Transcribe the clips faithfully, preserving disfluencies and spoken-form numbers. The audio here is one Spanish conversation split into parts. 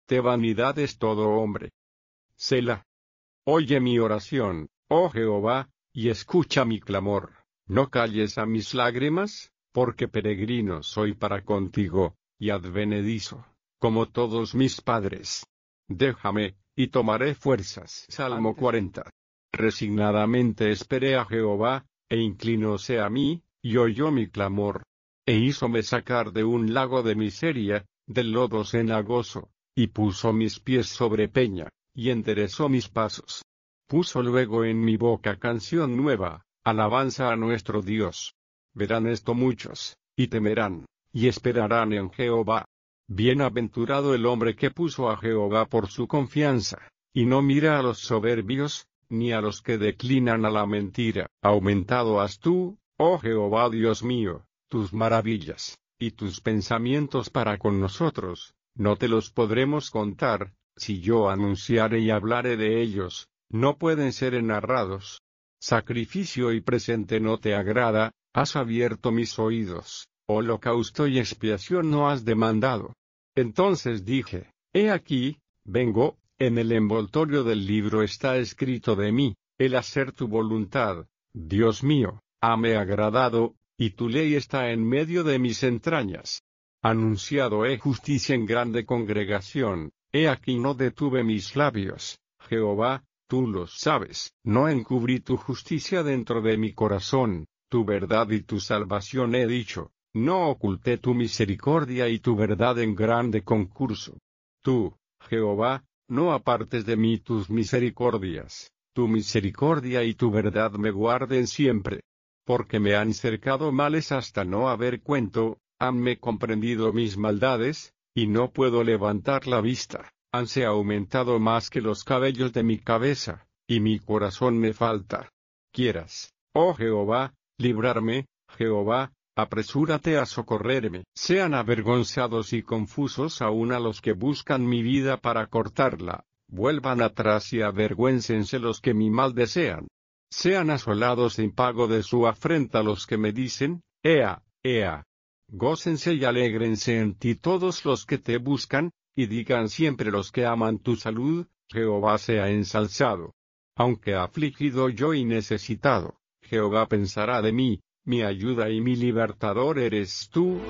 de vanidad es todo hombre. Selah. Oye mi oración, oh Jehová, y escucha mi clamor, no calles a mis lágrimas, porque peregrino soy para contigo, y advenedizo, como todos mis padres. Déjame, y tomaré fuerzas. Salmo cuarenta. Resignadamente esperé a Jehová, e inclinóse a mí, y oyó mi clamor, e hízome sacar de un lago de miseria, del lodo cenagoso, y puso mis pies sobre peña, y enderezó mis pasos. Puso luego en mi boca canción nueva, alabanza a nuestro Dios. Verán esto muchos, y temerán, y esperarán en Jehová. Bienaventurado el hombre que puso a Jehová por su confianza, y no mira a los soberbios, ni a los que declinan a la mentira. Aumentado has tú, oh Jehová Dios mío, tus maravillas, y tus pensamientos para con nosotros, no te los podremos contar. Si yo anunciare y hablare de ellos, no pueden ser narrados. Sacrificio y presente no te agrada, has abierto mis oídos, holocausto y expiación no has demandado. Entonces dije, he aquí, vengo, en el envoltorio del libro está escrito de mí, el hacer tu voluntad, Dios mío, hame agradado, y tu ley está en medio de mis entrañas. Anunciado he justicia en grande congregación, he aquí no detuve mis labios, Jehová, tú lo sabes. No encubrí tu justicia dentro de mi corazón, tu verdad y tu salvación he dicho, no oculté tu misericordia y tu verdad en grande concurso. Tú, Jehová, no apartes de mí tus misericordias, tu misericordia y tu verdad me guarden siempre. Porque me han cercado males hasta no haber cuento, hanme comprendido mis maldades, y no puedo levantar la vista, hanse aumentado más que los cabellos de mi cabeza, y mi corazón me falta. Quieras, oh Jehová, librarme, Jehová, apresúrate a socorrerme. Sean avergonzados y confusos aún a los que buscan mi vida para cortarla, vuelvan atrás y avergüéncense los que mi mal desean. Sean asolados en pago de su afrenta los que me dicen, Ea, Ea. Gócense y alégrense en ti todos los que te buscan, y digan siempre los que aman tu salud, Jehová sea ensalzado. Aunque afligido yo y necesitado, Jehová pensará de mí, mi ayuda y mi libertador eres tú.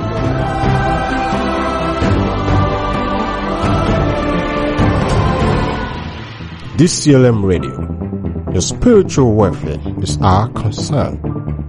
D C L M Radio. Your spiritual welfare is our concern.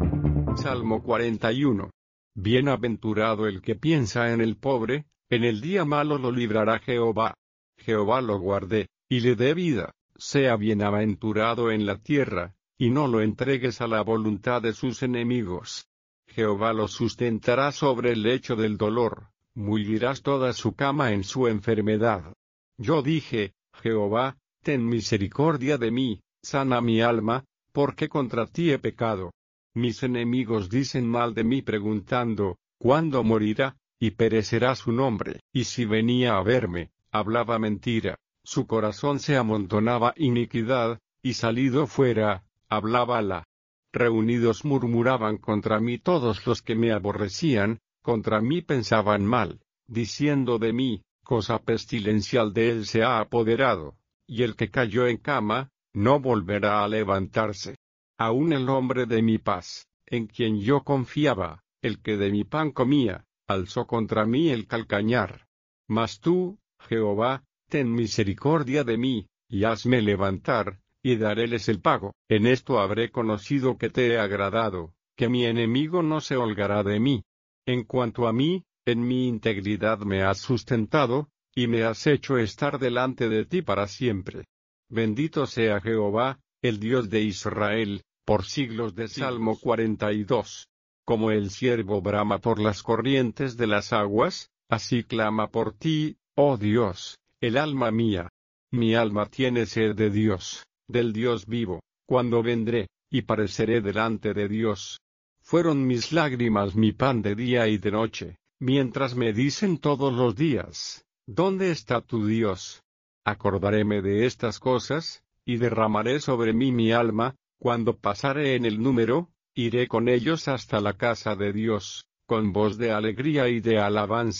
Salmo cuarenta y uno. Bienaventurado el que piensa en el pobre, en el día malo lo librará Jehová. Jehová lo guarde, y le dé vida, sea bienaventurado en la tierra, y no lo entregues a la voluntad de sus enemigos. Jehová lo sustentará sobre el lecho del dolor, mullirás toda su cama en su enfermedad. Yo dije, Jehová, ten misericordia de mí, sana mi alma, porque contra ti he pecado. Mis enemigos dicen mal de mí preguntando, ¿cuándo morirá? Y perecerá su nombre. Y si venía a verme, hablaba mentira, su corazón se amontonaba iniquidad, y salido fuera, hablábala. Reunidos murmuraban contra mí todos los que me aborrecían, contra mí pensaban mal, diciendo de mí, cosa pestilencial de él se ha apoderado, y el que cayó en cama, no volverá a levantarse. Aún el hombre de mi paz, en quien yo confiaba, el que de mi pan comía, alzó contra mí el calcañar. Mas tú, Jehová, ten misericordia de mí, y hazme levantar, y daréles el pago. En esto habré conocido que te he agradado, que mi enemigo no se holgará de mí. En cuanto a mí, en mi integridad me has sustentado, y me has hecho estar delante de ti para siempre. Bendito sea Jehová, el Dios de Israel, por siglos de Salmo cuarenta y dos. Como el ciervo brama por las corrientes de las aguas, así clama por ti, oh Dios, el alma mía. Mi alma tiene sed de Dios, del Dios vivo. Cuando vendré, y pareceré delante de Dios. Fueron mis lágrimas mi pan de día y de noche, mientras me dicen todos los días, ¿dónde está tu Dios? Acordaréme de estas cosas, y derramaré sobre mí mi alma, cuando pasare en el número, iré con ellos hasta la casa de Dios, con voz de alegría y de alabanza,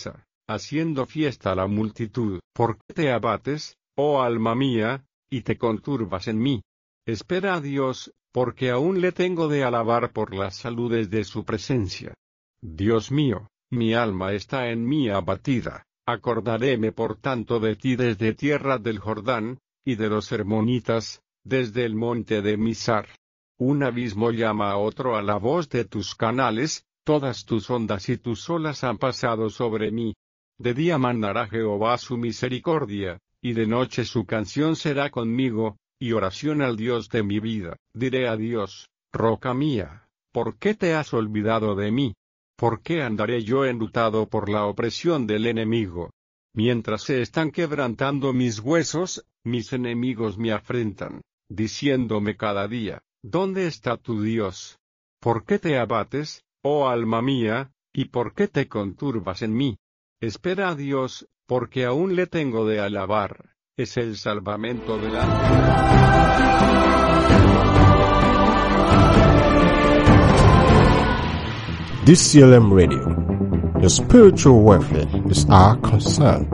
haciendo fiesta la multitud. ¿Por qué te abates, oh alma mía, y te conturbas en mí? Espera a Dios, porque aún le tengo de alabar por las saludes de su presencia. Dios mío, mi alma está en mí abatida, acordaréme por tanto de ti desde tierra del Jordán, y de los hermonitas, desde el monte de Misar. Un abismo llama a otro a la voz de tus canales, todas tus ondas y tus olas han pasado sobre mí. De día mandará Jehová su misericordia, y de noche su canción será conmigo, y oración al Dios de mi vida. Diré a Dios, roca mía, ¿por qué te has olvidado de mí? ¿Por qué andaré yo enlutado por la opresión del enemigo? Mientras se están quebrantando mis huesos, mis enemigos me afrentan, diciéndome cada día, ¿dónde está tu Dios? ¿Por qué te abates, oh alma mía, y por qué te conturbas en mí? Espera a Dios, porque aún le tengo de alabar, es el salvamento del alma. D C L M Radio, your spiritual welfare is our concern.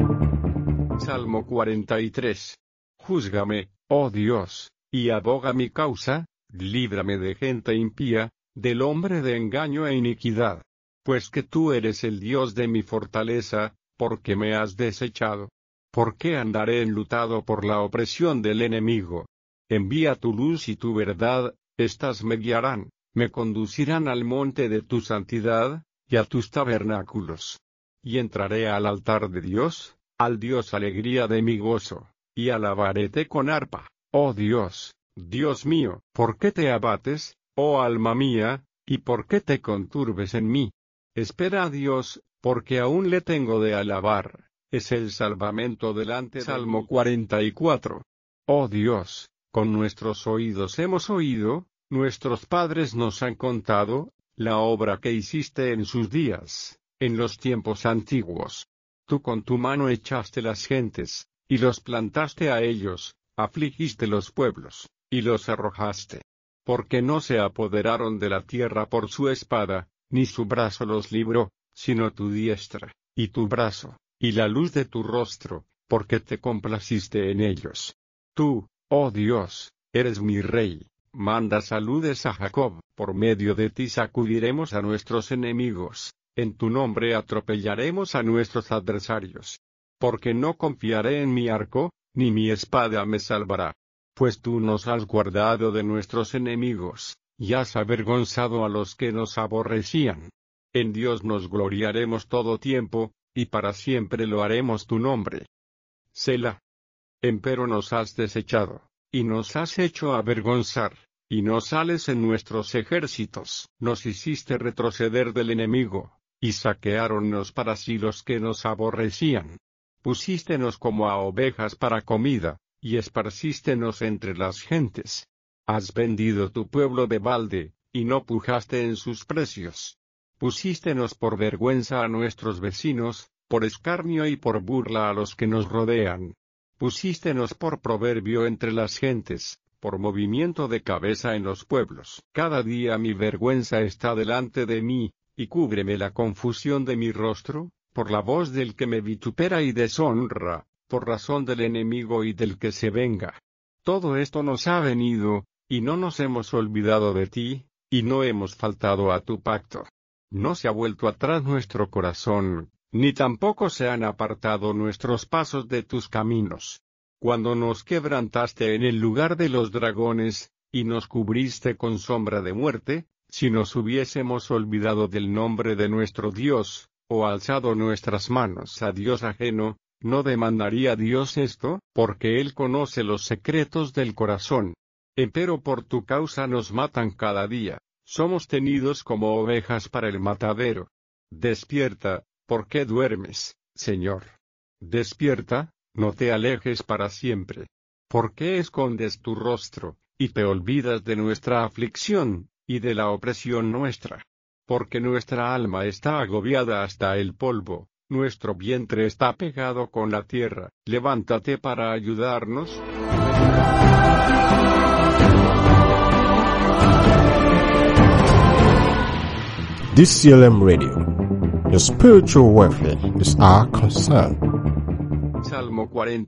Salmo cuarenta y tres. Júzgame, oh Dios, y aboga mi causa, líbrame de gente impía, del hombre de engaño e iniquidad. Pues que tú eres el Dios de mi fortaleza, porque me has desechado. ¿Por qué andaré enlutado por la opresión del enemigo? Envía tu luz y tu verdad, éstas me guiarán, me conducirán al monte de tu santidad, y a tus tabernáculos. Y entraré al altar de Dios, al Dios alegría de mi gozo, y alabaréte con arpa, oh Dios, Dios mío. ¿Por qué te abates, oh alma mía, y por qué te conturbes en mí? Espera a Dios, porque aún le tengo de alabar, es el salvamento delante de mí. Salmo cuarenta y cuatro. Oh Dios, con nuestros oídos hemos oído, nuestros padres nos han contado, la obra que hiciste en sus días, en los tiempos antiguos. Tú con tu mano echaste las gentes, y los plantaste a ellos, afligiste los pueblos, y los arrojaste. Porque no se apoderaron de la tierra por su espada, ni su brazo los libró, sino tu diestra, y tu brazo, y la luz de tu rostro, porque te complaciste en ellos. Tú, oh Dios, eres mi Rey, manda saludes a Jacob, por medio de ti sacudiremos a nuestros enemigos, en tu nombre atropellaremos a nuestros adversarios. Porque no confiaré en mi arco, ni mi espada me salvará. Pues tú nos has guardado de nuestros enemigos, y has avergonzado a los que nos aborrecían. En Dios nos gloriaremos todo tiempo, y para siempre lo haremos tu nombre. Selah. Empero nos has desechado, y nos has hecho avergonzar, y no sales en nuestros ejércitos. Nos hiciste retroceder del enemigo, y saqueáronnos para sí los que nos aborrecían. Pusístenos como a ovejas para comida, y esparcístenos entre las gentes. Has vendido tu pueblo de balde, y no pujaste en sus precios. Pusístenos por vergüenza a nuestros vecinos, por escarnio y por burla a los que nos rodean. Pusístenos por proverbio entre las gentes, por movimiento de cabeza en los pueblos. Cada día mi vergüenza está delante de mí, y cúbreme la confusión de mi rostro, por la voz del que me vitupera y deshonra, por razón del enemigo y del que se venga. Todo esto nos ha venido, y no nos hemos olvidado de ti, y no hemos faltado a tu pacto. No se ha vuelto atrás nuestro corazón, ni tampoco se han apartado nuestros pasos de tus caminos. Cuando nos quebrantaste en el lugar de los dragones, y nos cubriste con sombra de muerte, si nos hubiésemos olvidado del nombre de nuestro Dios, o alzado nuestras manos a Dios ajeno, ¿no demandaría Dios esto? Porque Él conoce los secretos del corazón. Empero por tu causa nos matan cada día, somos tenidos como ovejas para el matadero. Despierta, ¿por qué duermes, Señor? Despierta, no te alejes para siempre. ¿Por qué escondes tu rostro, y te olvidas de nuestra aflicción, y de la opresión nuestra? Porque nuestra alma está agobiada hasta el polvo, nuestro vientre está pegado con la tierra. Levántate para ayudarnos. D C L M Radio, Your spiritual welfare is our concern. Salmo cuarenta.